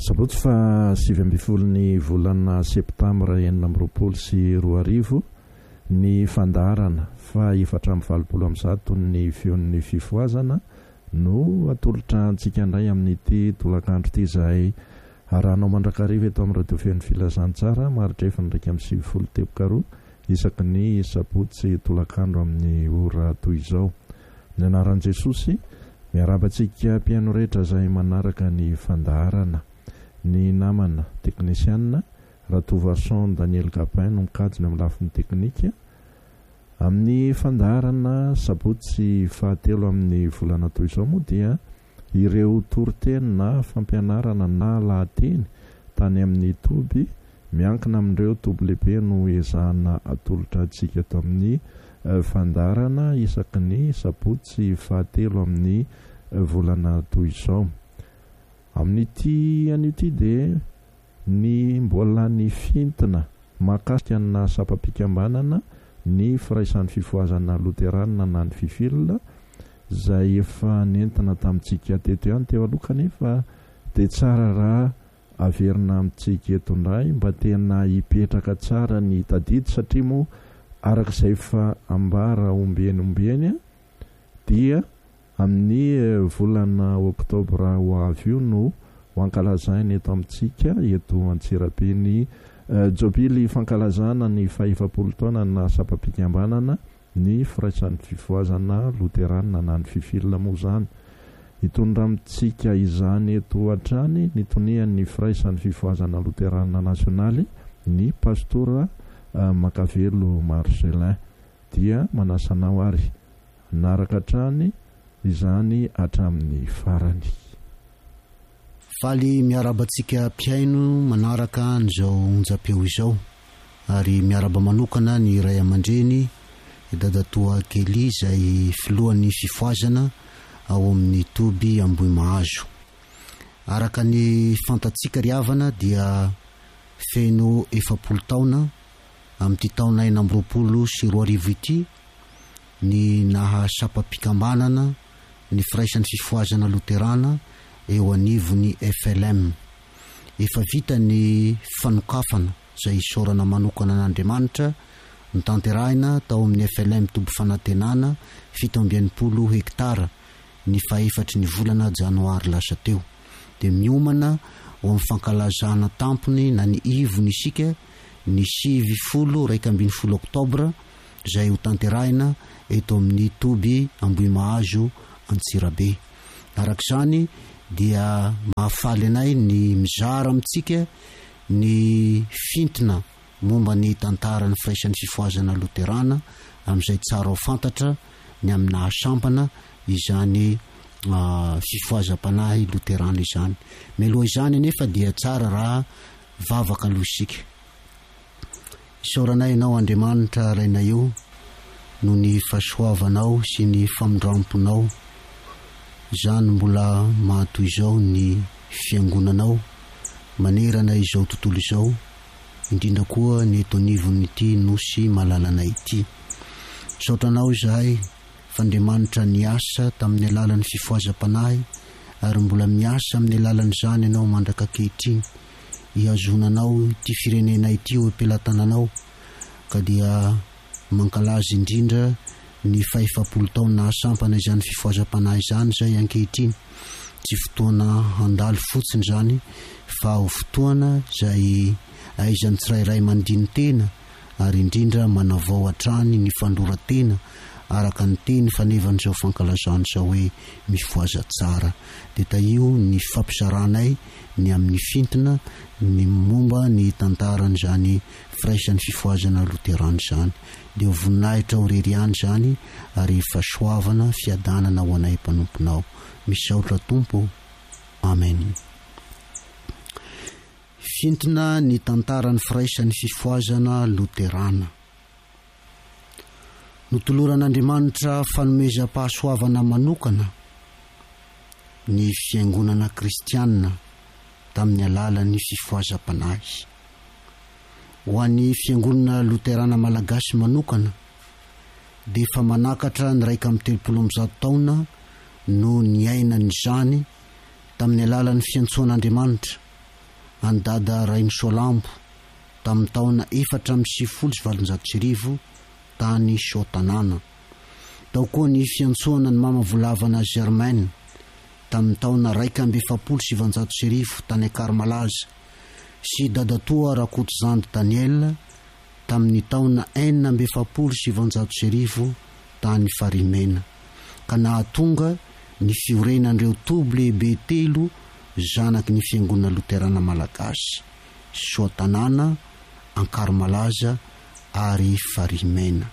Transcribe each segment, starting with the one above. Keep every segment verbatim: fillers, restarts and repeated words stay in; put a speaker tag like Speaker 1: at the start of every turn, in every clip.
Speaker 1: sabotsy fa sivy amby folo ny volana septambra enina amby roapolo sy roa arivo ny fandaharana fa efatra amby valopolo amby zato ny feon'ny fifoazana no atolotra antsika indray amin'ity tolakandro ity izay arahanao mandrakariva eto amin'ny radio feon'ny filazantsara maritra efany ndraiky amin'ny sivy folo teboka roa isaky ny sabotsy tolakandro amin'ny ora toy izao. Ny anaran'i Jesosy miarabantsika mpiaino rehetra izay manaraka ny fandaharana. Ny namana teknisianina Ratovason Daniel Gapin no mikajina amin'ny lafiny teknika amin'ny fandaharana sabotsy fahatelo amin'ny volana toy izao moa dia ireo toriteny na fampianarana na lahateny tany amin'ny toby miankina amin'ireo toby lehibe no ezahana atolotra antsika eto amin'ny fandaharana isaky ny sabotsy fahatelo amin'ny volana toy izao. Amin'ity an'ity dia ny mbola ny fintina mahakasika na sapam-pikambanana ny firaisan'ny fifoazana loterana na ny fifilina izay efa nentina tamintsika teto ihany teo aloha kanefa dia tsara raha averina amintsika eto indray mba tena hipetraka tsara ny tadidy satria moa arak'izay efa ambara ombenyombeny dia amin'ny volana oktobra ho avy io no hoankalazaina eto amintsika eto Antsirabe ny jobily fankalazana ny fahaefapolo taona na sapam-pikambanana ny firaisan'ny fifoazana loterana na ny fifilina moa izany. Hitondra amintsika izany eto hatrany nitonian'ny firaisan'ny fifoazana loterana nasionaly ny pastora Makavelo Marcelin dia manasanao ary naraka hatrany izany hatramin'ny farany.
Speaker 2: Faly miarabantsika mpiaino manaraka an'izao onjam-peo izao ary miaraba manokana ny ray aman-dreny Dadatoa Kely izay filohan'ny fifoazana ao amin'ny toby Ambohimahazo. Araka ny fantatsika riavana dia feno efapolo taona amin'ity taona enina amby roapolo sy roa arivo ity ny nahasapam-pikambanana ny firaisan'ny fifoazana loterana eo anivon'ny F L M. Efa vita ny fanokafana izay isaorana manokana an'Andriamanitra nitanterahina tao amin'ny F L M toby fanantenana fito amby enimpolo hektara ny fahaefatra ny volana janoary lasa teo. Dia miomana ao amin'ny fankalazana tampony na ny ivony isika ny sivy folo raika ambin'ny folo oktobra izay ho tanterahina eto amin'ny toby Ambohimahazo Antsirabe. Arak'izany dia mahafaly anay ny mizara amintsika ny fintina momba ny tantara ny firaisan'ny fifoazana loterana amin'izay tsara ho fantatra ny amin'ny nahasampana izany uh, fifoazam-panahy loterana izany. Meloha izany nefa dia tsara raha vavaka aloha isika. Isaoranay ianao Andriamanitra raina io no ny fahasoavanao sy ny famondramponao izany mbola mahatoy izao ny fiangonanao manerana izao tontolo izao indrindra koa ny eto anivon'ity nosy malalanay ity. Saotranao izahay f'Andriamanitra niasa tamin'ny alalan'ny fifoazam-panahy ary mbola miasa amin'ny alalan'izany ianao mandraka ankehitriny ihazonanao ity firenena ity ho ampelantananao ka dia mankalaza indrindra ny fahaefapolo taona nahasampana izany fifoazam-panahy izany izay ankehitriny. Tsy fotoana handalo fotsiny izany fa ho fotoana izay aizany tsirairay mandiny tena ary indrindra manavao hatrany ny fandroran-tena araka ny teny fanevan'izao fankalazana izao hoe mifoaza tsara. Dia taio ny fampisaranay ny amin'ny fintina ny momba ny tantaran'izany firaisan'ny fifoazana loterana izany. Dia voninahitra ho reriany izany ary fahasoavana fiadanana ho anay mpanomponao. Misaotra Tompo. Amen. Fintina ny tantaran'ny firaisan'ny fifoazana loterana. Notoloran'Andriamanitra fanomezam-pahasoavana manokana ny fiangonana kristianina tamin'ny alalan'ny fifoazam-panahy. Ho an'ny fiangonana loterana malagasy manokana dia efa manakatra ny raika amby telopolo amby zato taona no niainany izany tamin'ny alalan'ny fiantsoan'Andriamanitra andada Rainy Solambo tamin'ny taona efatra amby sivifolo sy valonjato sy arivo tany Sotanana. Tao koa ny fiantsoana ny mama volavana Germaine tamin'ny taona raika amby efapolo sy sivanjato sy arivo tany Karmalaza, sy dadatoa Rakotojandy Daniel tamin'ny taona enina amby efapolo sy sivanjato sy arivo tany Farimena, ka nahatonga ny fiorenan'ireo toby lehibe telo zanaky ny fiangonana Loterana Malagasy: Sotanana, Ankarmalaza ary Farimena.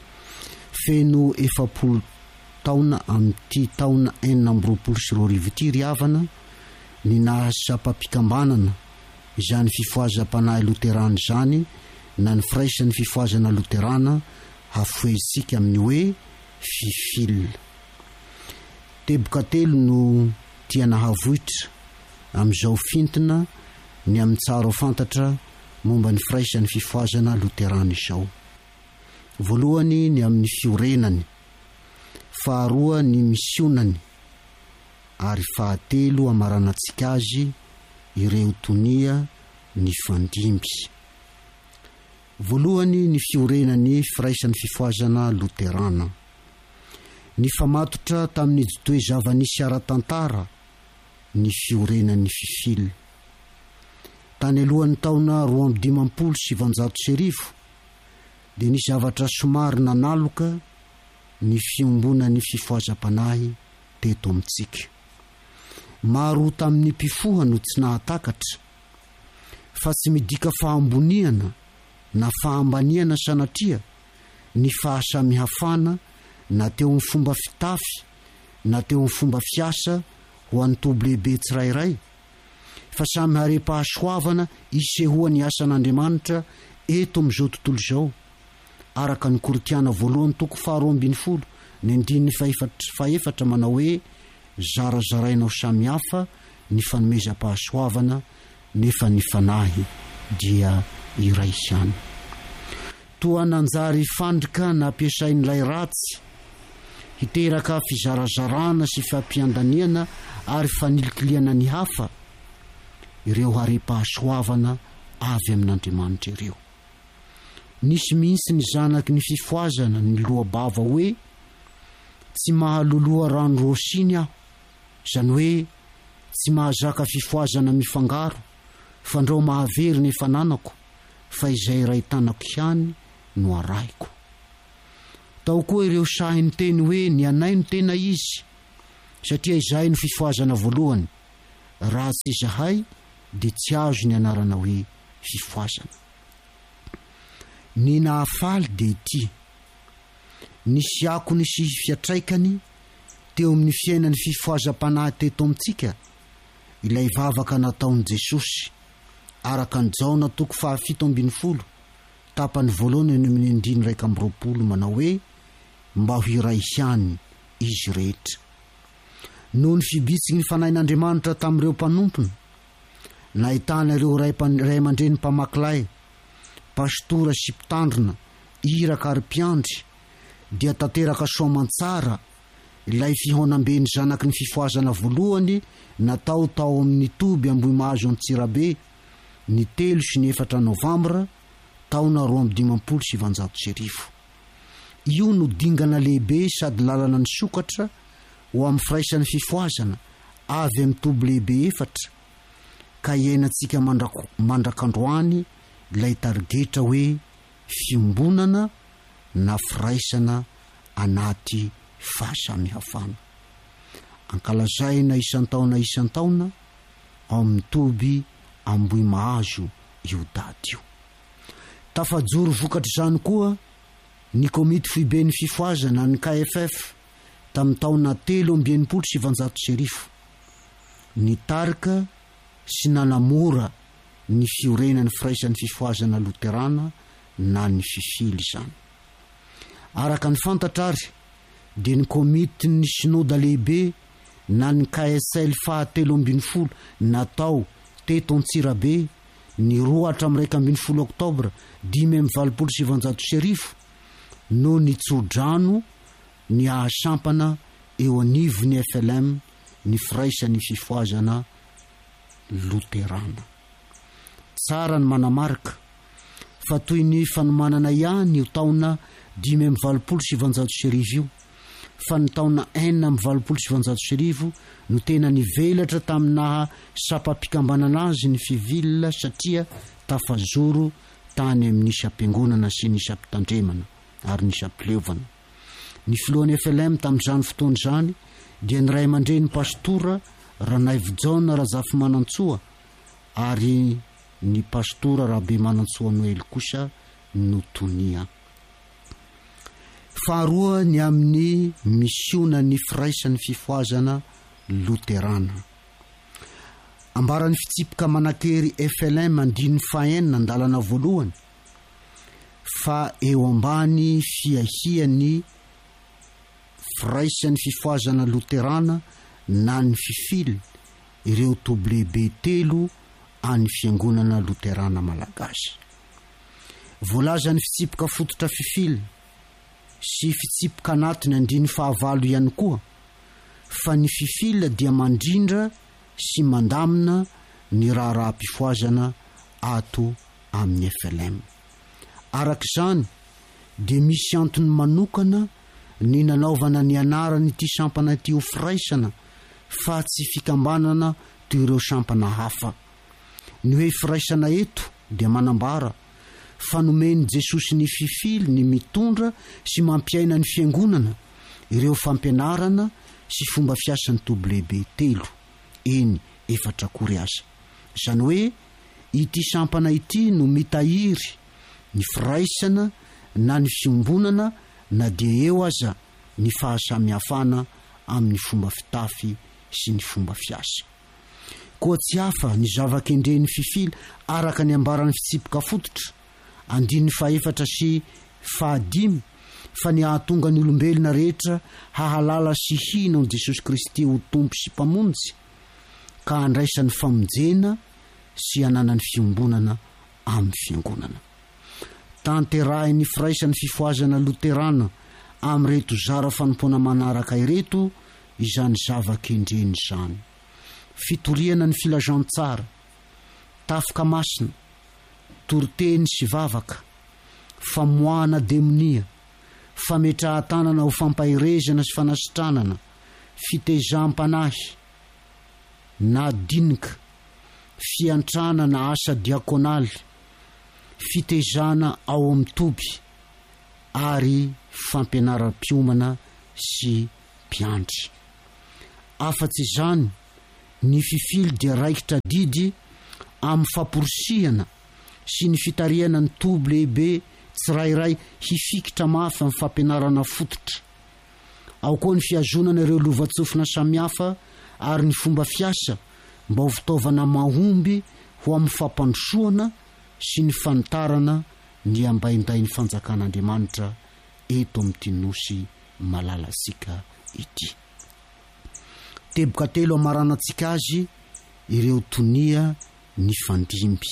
Speaker 2: Feno efapolo taona amin'ity taona enina amby roapolo sy roa arivo ity ry havana ny nahasapam-pikambanana izany fifohazam-panahy Loterana izany na ny firaisan'ny fifohazana Loterana hafoezitsika amin'ny hoe Fifil. Teboka telo no tia nahavohitra amin'izao fintina ny amin'ny tsara ho fantatra momba ny firaisan'ny fifohazana Loterana izao. Voalohany ny amin'ny fiorenany, faharoa ny misionany, ary fahatelo amaranantsika azy ireo tonia ny fandimby. Voalohany ny fiorenany firaisan'ny fifohazana Loterana. Ny famatotra tamin'ny toe-javanisy ara-tantara ny fiorenan'ny Fifil. Tany alohan'ny taona roa amby dimampolo sy sivanjato sy arivo dia ny zavatra somary nanaloka ny fiombonan'ny fifohazam-panahy teto amintsika. Maro tamin'ny mpifoha no tsy nahatakatra, fa tsy midika fahamboniana na fahambaniana sanatria ny fahasamihafana na teo amin'ny fomba fitafy na teo amin'ny fomba fiasa ho an'ny toby lehibe tsirairay, fa samy hare-pahasoavana isehoan'ny asan'Andriamanitra eto amin'izao tontolo izao, araka ny Korotiana voalohany toko faharoa ambin'ny folo ny andininy faefatra manao hoe: zarazarainao samihafa ny fanomezam-pahasoavana nefa ny fanahy dia iray ihany. Toa nanjary fandrika nampiasain'ilay ratsy hiteraka fizarazarana sy fampiandaniana ary fanilikiliana ny hafa ireo hare-pahasoavana avy amin'Andriamanitra ireo. Nisy mihitsy ny zanaky ny fifohazana ny lohabava hoe: tsy mahaloloha rano rosiny aho, izany hoe tsy mahazaka fifohazana mifangaro, fa ndreo mahavery nefa nanako, fa izay iray tanako ihany no arahiko. Tao koa ireo sahy ny teny hoe ny anay no tena izy, satria izay no fifohazana voalohany, raha tsy izahay dia tsy azo ny anarana hoe fifohazana. Ny nahafaly dia ity: nisy akony sy fiatraikany teo amin'ny fiainan'ny fifohazam-panahy teto amintsika ilay vavaka nataon'i Jesosy, araka ny Jaona toko fahafito ambin'ny folo tapany voalohany ny amin'ny andiny raika amby roapolo manao hoe: mba ho iray ihany izy rehetra. Noho ny fibitsy ny fanahin'Andriamanitra tamin'ireo mpanompony, nahitana ireo ray aman-dreny mpamakilay, pastora sy mpitandrina, iraka ary mpiandry, dia tanteraka soamantsara ilay fihonam-beny zanaky ny fifohazana voalohany natao tao amin'ny toby Ambohimahazo Antsirabe ny telo sy ny efatra novambra taona roa amby dimampolo sy sivanjato sy arivo. Io no dingana lehibe sady lalana ny sokatra ho amin'ny firaisan'ny fifohazana avy amin'ny toby lehibe efatra, ka iainantsika mandrakandroany ilay tarigetra hoe fiombonana na firaisana anaty fahasamihafana. Ankalazaina isan-taona isan-taona ao amin'ny toby Ambohimahazo io daty io. Tafajoro vokatra izany koa ny komity foiben'ny fifohazana ny K F F tamin'ny taona telo amby enimpolo sy sivanjato sy arivo, nitarika sy nanamora ny fiorenan'ny firaisan'ny fifohazana Loterana na ny Fifily izany. Araka ny fantatra ary dia ny komity ny sinoda lehibe na ny K S L fahatelo ambin'ny folo natao teto Antsirabe ny roa hatramin'ny raika ambin'ny folo oktobra dimy amby valopolo sy sivanjato sy arivo no nitsodrano ny ahasampana eo anivon'ny F L M ny firaisan'ny fifohazana Loterana. tsara ny manamarika fa toy ny fanomanana ihany io taona dimy amby valopolo sy valonjato sy arivo io, fa ny taona enina amby valopolo sy valonjato sy arivo no tena nivelatra taminaha sapam-pikambanana azy ny fivila satria tafazoro tany amin'ny isam-piangonana sy ny isam-pitandremana ary ny isam-pileovana. Ny filohan'ny F L M tamin'izany fotoana izany dia ny ray aman-dren'ny pastora Ranaivo John Razafy Manantsoa ary ny pastora Rabe Manantsoa Noely kosa no tonia. Faharoa ny amin'ny misiona ny firaisan'ny fifoazana Luterana. Ambaran'ny fitsipika manakery F L M andiny fahenina andalana voalohany fa eo ambany fiahiany firaisan'ny fifoazana Luterana na ny fifily ireo toblebe telo any fiangonana Luterana malagasy. Voalaza ny fitsipika fototra fifily sy fitsipika anatiny andiny fahavalo ihany koa fa ny fifily dia mandrindra sy mandamina ny raharaham-pifoazana ato amin'ny F L M. Arak'izany dia misy antony manokana ny nanaovana ny anarany ity sampana ity ho firaisana fa tsy fikambanana toy ireo sampana hafa. Ny hoe firaisana eto dia manambara fa nomeny Jesosy ny fifily ny mitondra sy mampiaina ny fiangonana ireo fampianarana sy fomba fiasan'ny toblebe telo eny efatra koriasa. Izany hoe ity sampana ity no mitahiry ny firaisana na ny fiombonana na dia eo aza ny fahasamihafana amin'ny fomba fitafy sy ny fomba fiasa. Koa tsy hafa ny zavakendren'ny fifily araka ny ambaran'ny fitsipika fototra andiny faefatra sy fahadimy fa ny ahatonga ny olombelona rehetra hahalala sy hina ao Jesosy Kristy ho tompo sy mpamonjy ka andraisan'ny famonjena sy ananany fiombonana amin'ny fiangonana. Tanterahin'ny firaisan'ny fifoazana Luterana amin'reto zara fanompona manaraka ireto izany zavakendreny izany: fitoriana ny filazantsara, tafika masina, toroteny sy vavaka, famoahana demonia, fametrahantanana ho fampahirezana sy fanasitranana, fitezam-panahy na dinika, fiantrana na asa diakonaly, fitezana ao amin'ny toby ary fampianaram-piomana sy mpiandry. Afa-tsy izany, ny fifily dia raikitra didy amin'ny famporosiana sy ny fitariana ny toby lehibe tsirairay hifikitra mafy amin'ny fampianarana fototra. Ao koa ny fiazonana ireo lovatsofina samihafa ary ny fomba fiasa mba ho fitaovana mahomby ho amin'ny fampandrosoana sy ny fanitarana ny ambainday ny fanjakan'Andriamanitra eto amin'ity nosy malalasika ity. Teboka telo amaranantsika azy ireo tonia ny fandimby.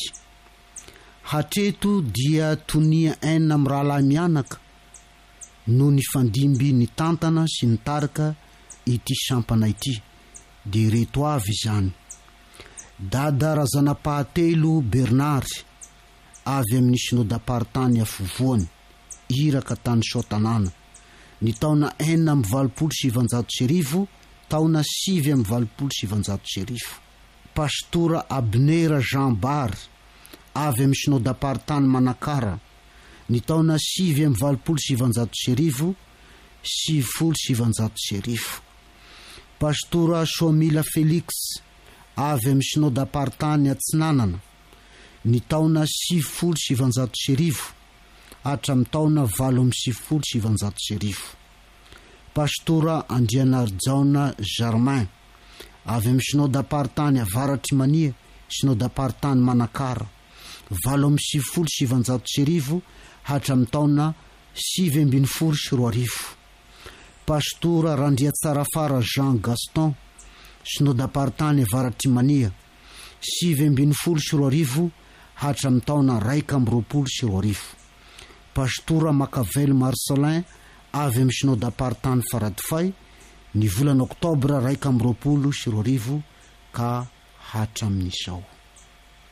Speaker 2: Hatreto dia tonia enina amin'ny rahalahy mianaka no ny fandimby ny tantana sy ny tarika ity sampana ity. Dia ireto avy izany: Dada Razanapahatelo Bernard avy amin'ny synodam-paritany afovoany iraka tany Sotanana ny taona enina amby valopolo sy valonjato sy arivo taona sivy amby valopolo sy valonjato sy arivo. Pastora Abner Jean Bar avy amin'ny synodam-paritany Manakara ny taona sivy amby valopolo sy valonjato sy arivo sivifolo sy valonjato sy arivo. Pastora Soamila Felix avy amin'ny synodam-paritany Atsinanana ny taona sivifolo sy valonjato sy arivo hatramin'ny taona valo amby sivifolo sy valonjato sy arivo. Pastora Andrianarjaona Germain avy amin'ny synodam-paritany Avaratry Mania, synodam-paritany Manakara valo amby sivifolo sy valonjato sy arivo hatramin'ny taona sivy ambin'ny folo sy roa arivo. Pastora Randriatsarafara Jean Gaston, synodam-paritany Avaratry Mania sivy ambin'ny folo sy roa arivo hatramin'ny taona raika amby roapolo sy roa arivo. Pastora Makavely Marcelin avy amin'ny synodam-paritany Faradofay ny volana Oktobra raika amby roapolo sy roa arivo ka hatramin'izao.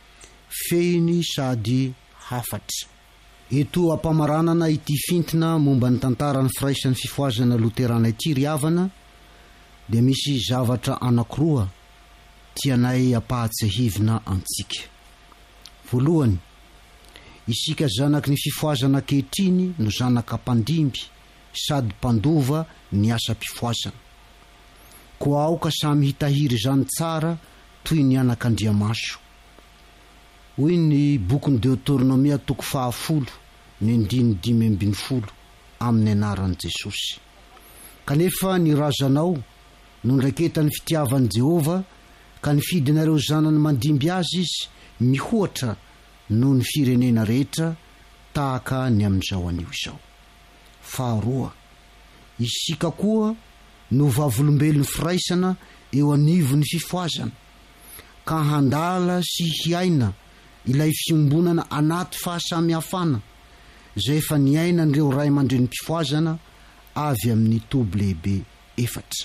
Speaker 2: fehiny sady hafatra. Eto ampamaranana ity fintina momba ny tantarany firaisan'ny fifoazana loterana ity ry havana, dia misy zavatra anankiroa tianay ampahatsahivina antsika. Voalohany, isika zanaky ny fifoazana ankehitriny no zanaka mpandimby sady mpandova ny asa-pifoazana. Koa aoka samy hitahiry zany tsara toy ny anak'Andriamaso. Hoy ny bokin'ny Deutéronomia toko fahafolo ny andiny dimy ambin'ny folo amin'ny anaran'i Jesosy. Kanefa ny razanao no ndraiketan'ny fitiavan'i Jehova ka nifidinareo zanany mandimby azy izy mihoatra no ny firenena rehetra tahaka ny amin'izao anio izao. Faharoa, isika koa no vavolombelon'ny firaisana eo anivon'ny fifoazana ka handala sy hiaina ilay fiombonana anaty fahasamihafana zay efa niaina n'ireo ray aman-dren'ny mpifoazana avy amin'ny toby lehibe efatra.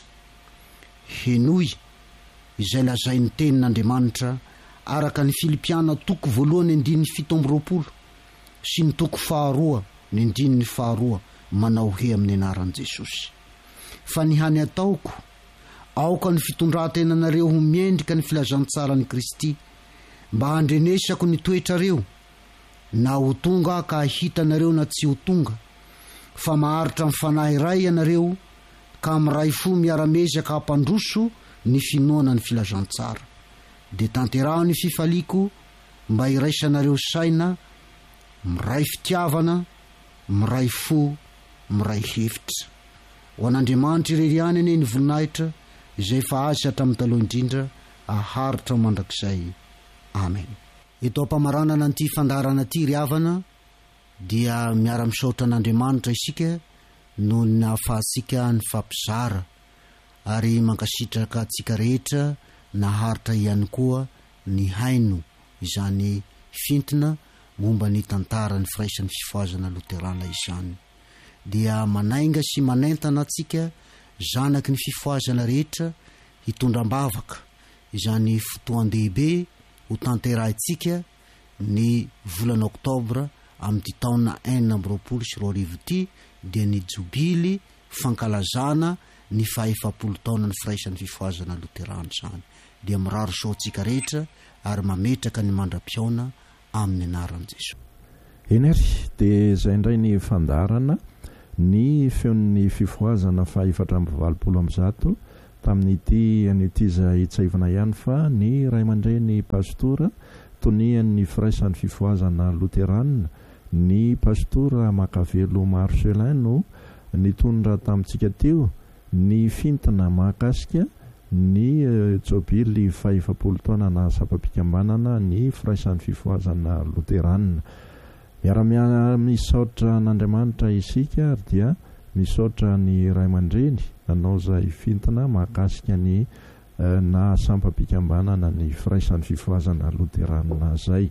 Speaker 2: Henoy izay lazay ny tenin'Andriamanitra araka ny Filipiana toko voalohany andiny fito amby roapolo sy ny toko faharoa ny andiny ny faharoa manao he amin'ny anaran'i Jesosy. Fa ny hany ataoko aoka ny fitondran-tenanareo ho miendrika ny filazantsara ny Kristy mba handrenesako ny toetrareo na ho tonga ka hitanareo na tsy ho tonga, fa maharitra mifanahy iray ianareo ka miray fo miaramezaka hampandroso ny finoana ny filazantsara. De tanteraho ny fifaliko mba iraisanareo saina, miray fitiavana, miray fo, miray hevitra. Ho an'Andriamanitra ireriany ane ny voninahitra izay fa azy hatramin'ny taloha indrindra aharitra mandrakizay. Amen. Eto ampamaranana an'ity fandarana ity ry havana dia miara-misaotra an'Andriamanitra isika no nahafahantsika ny fampizara ary mankasitraka antsika rehetra naharitra ihany koa ny haino izany fintina momba ny tantarany firaisan'ny fifoazana loterana izany. Dia manainga sy manentana antsika zanaky ny fifoazana rehetra hitondram-bavaka izany fotoan-dehibe ho tanterahintsika ny volana oktobra amin'ny taona enina amby roapolo sy roa arivo ity dia ny jobily fankalazana ny fahaefapolo taona ny firaisan'ny fifoazana loterana zany. Dia miraro soantsika rehetra ary mametraka ny mandra-piaona amin'ny anaran'i Jesosy.
Speaker 1: Enery dia izay indray ny fandarana ny feon'ny fifoazana fa efatra amby valopolo amby zato tamin'ity an'ity izay hitsaivana ihany fa ny ray aman-dreny pastora tonian'ny firaisan'ny fifoazana loterana ny pastora Makavelo Marcelin no nitondra tamintsika teo ny fintina mahakasika ny jobily fahaefapolo taona na sapam-pikambanana ny firaisan'ny fifoazana loterana. Miara misaotra n'Andriamanitra isika ary dia misaotra ny ray aman-dreny nanao izay fintina mahakasika ny na sampam-pikambanana ny firaisan'ny fifoazana loterana zay.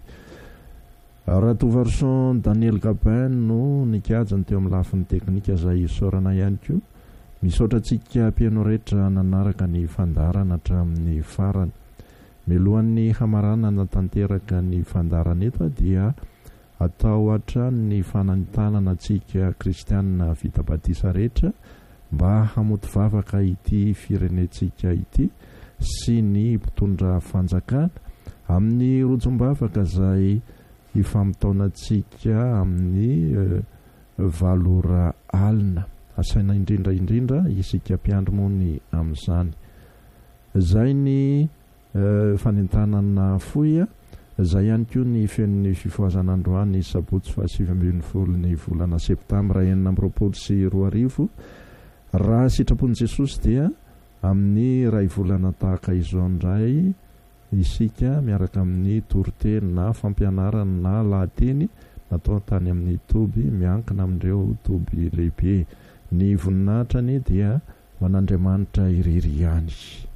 Speaker 1: Ratovarson Daniel Gabin no nikajany teo amin'ny lafin'ny teknika izay isaorana ihany koa. Misaotra antsika mpiaino rehetra nanaraka ny fandarana hatramin'ny farany. Milohan'ny hamaranana tanteraka ny fandarana eto dia atao hatrany ny fanantanana antsika kristianina vita batisa rehetra mba hamoty vavaka ity firenentsika ity sy ny mpitondra fanjakana amin'ny rojom-bavaka izay ifamitaonantsika amin'ny valora alina. Asaina indrindra indrindra isika mpiandry mony amin'izany. Izay ny fanentanana foia, izay ihany koa ny feon'ny fifoazana androany sabotsy fahasivy ambin'ny folo ny volana septambra enina amby roapolo sy roa arivo. Raha sitrapon'i Jesosy dia amin'ny ray volana tahaka izao indray isika miaraka amin'ny toriteny na fampianarana na lahateny natao tany amin'ny toby miankina amin'ireo toby lehibe. Ny voninahitrany dia ho an'Andriamanitra irery ihany.